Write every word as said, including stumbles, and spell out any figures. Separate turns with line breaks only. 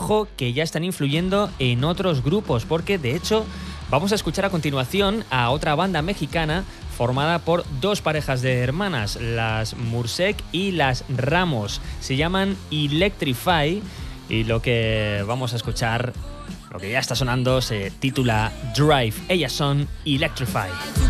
ojo que ya están influyendo en otros grupos, porque de hecho vamos a escuchar a continuación a otra banda mexicana formada por dos parejas de hermanas, las Mursek y las Ramos. Se llaman Electrify y lo que vamos a escuchar, lo que ya está sonando, se titula Drive. Ellas son Electrify.